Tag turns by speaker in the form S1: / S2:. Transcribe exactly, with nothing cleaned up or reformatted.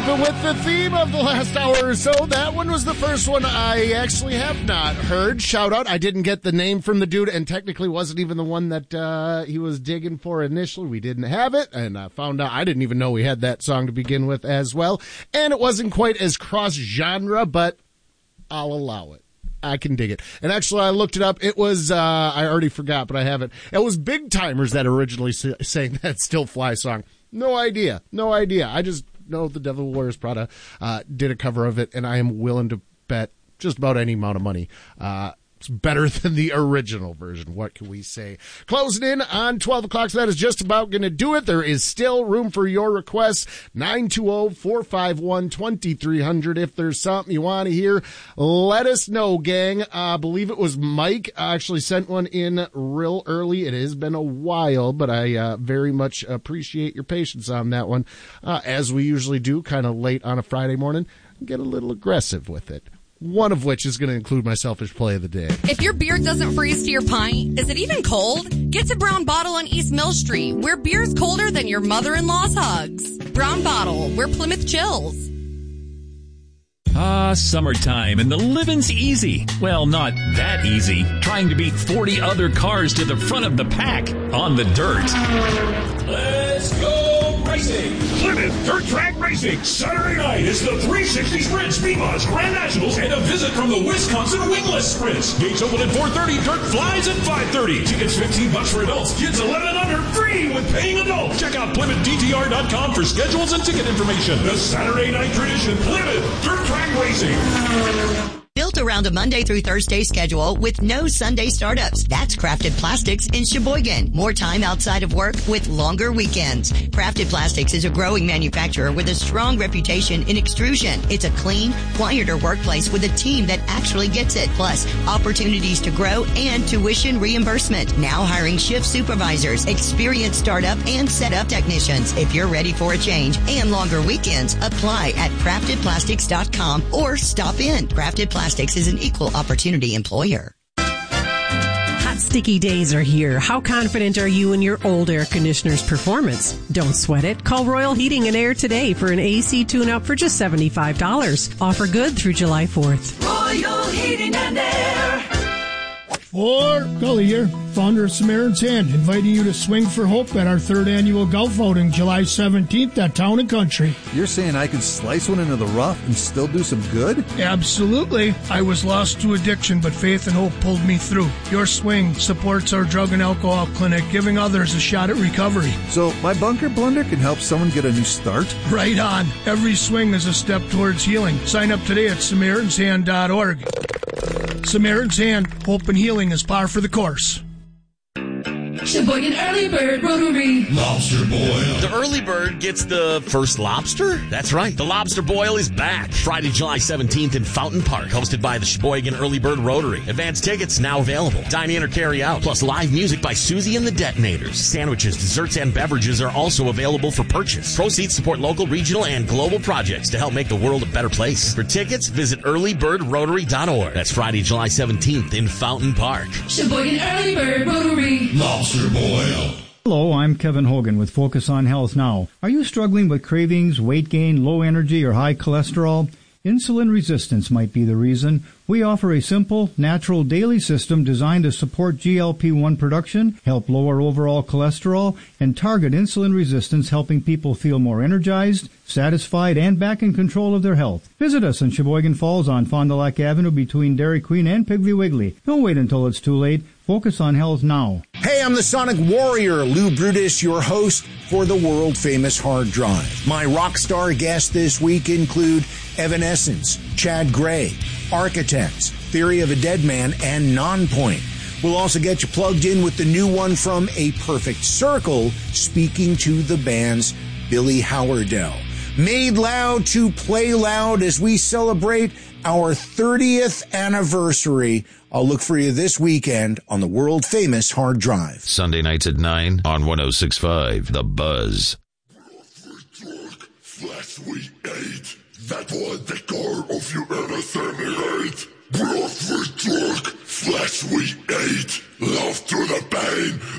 S1: Keeping with the theme of the last hour or so, that one was the first one I actually have not heard. Shout out, I didn't get the name from the dude, and technically wasn't even the one that uh, he was digging for initially. We didn't have it, and I found out I didn't even know we had that song to begin with as well. And it wasn't quite as cross-genre, but I'll allow it. I can dig it. And actually, I looked it up. It was, uh, I already forgot, but I have it. It was Big Timers that originally sang that Still Fly song. No idea. No idea. I just know the Devil Wears Prada uh, did a cover of it, and I am willing to bet just about any amount of money. Uh, it's better than the original version. What can we say? Closing in on twelve o'clock, so that is just about going to do it. There is still room for your requests. nine two zero, four five one, two three zero zero. If there's something you want to hear, let us know, gang. I uh, believe it was Mike actually sent one in real early. It has been a while, but I uh, very much appreciate your patience on that one. Uh, as we usually do, kind of late on a Friday morning, get a little aggressive with it. One of which is going to include my selfish play of the day.
S2: If your beer doesn't freeze to your pint, is it even cold? Get to Brown Bottle on East Mill Street, where beer's colder than your mother-in-law's hugs. Brown Bottle, where Plymouth chills.
S3: Ah, summertime, and the living's easy. Well, not that easy. Trying to beat forty other cars to the front of the pack on the dirt.
S4: Let's go racing! Plymouth Dirt Track Racing. Saturday night is the three sixty Sprint, Speedmods, Grand Nationals, and a visit from the Wisconsin Wingless Sprints. Gates open at four thirty, dirt flies at five thirty. Tickets fifteen bucks for adults, kids eleven and under, free with paying adults. Check out Plymouth D T R dot com for schedules and ticket information. The Saturday night tradition, Plymouth Dirt Track Racing.
S5: Built around a Monday through Thursday schedule with no Sunday startups. That's Crafted Plastics in Sheboygan. More time outside of work with longer weekends. Crafted Plastics is a growing manufacturer with a strong reputation in extrusion. It's a clean, quieter workplace with a team that actually gets it. Plus, opportunities to grow and tuition reimbursement. Now hiring shift supervisors, experienced startup and setup technicians. If you're ready for a change and longer weekends, apply at crafted plastics dot com or stop in. Crafted Plastics is an equal opportunity employer.
S6: Hot, sticky days are here. How confident are you in your old air conditioner's performance? Don't sweat it. Call Royal Heating and Air today for an A C tune-up for just seventy-five dollars. Offer good through July fourth.
S7: Royal Heating and Air.
S8: Or Gully here, founder of Samaritan's Hand, inviting you to swing for hope at our third annual golf outing, July seventeenth at Town and Country.
S9: You're saying I can slice one into the rough and still do some good?
S8: Absolutely. I was lost to addiction, but faith and hope pulled me through. Your swing supports our drug and alcohol clinic, giving others a shot at recovery.
S9: So my bunker blunder can help someone get a new start?
S8: Right on. Every swing is a step towards healing. Sign up today at Samaritans Hand dot org. Samaritan's Hand, hope and healing is par for the course.
S7: Sheboygan Early Bird Rotary.
S4: Lobster Boil.
S10: The Early Bird gets the first lobster? That's right. The Lobster Boil is back. Friday, July seventeenth in Fountain Park. Hosted by the Sheboygan Early Bird Rotary. Advanced tickets now available. Dine in or carry out. Plus live music by Susie and the Detonators. Sandwiches, desserts, and beverages are also available for purchase. Proceeds support local, regional, and global projects to help make the world a better place. For tickets, visit early bird rotary dot org. That's Friday, July seventeenth in Fountain Park.
S7: Sheboygan Early Bird Rotary.
S4: Lobster Boil.
S11: Hello, I'm Kevin Hogan with Focus on Health Now. Are you struggling with cravings, weight gain, low energy, or high cholesterol? Insulin resistance might be the reason. We offer a simple, natural daily system designed to support G L P one production, help lower overall cholesterol, and target insulin resistance, helping people feel more energized, satisfied, and back in control of their health. Visit us in Sheboygan Falls on Fond du Lac Avenue between Dairy Queen and Piggly Wiggly. Don't wait until it's too late. Focus on health now.
S12: Hey, I'm the Sonic Warrior, Lou Brutus, your host for the world-famous Hard Drive. My rock star guests this week include Evanescence, Chad Gray, Architects, Theory of a Dead Man, and Nonpoint. We'll also get you plugged in with the new one from A Perfect Circle, speaking to the band's Billy Howardell. Made loud to play loud as we celebrate our thirtieth anniversary. I'll look for you this weekend on the world-famous Hard Drive.
S13: Sunday nights at nine on one oh six point five, The Buzz.
S4: Flash we ate. That was the core of you ever seventy-eight. Broth we took. Flash we ate. Love to the pain.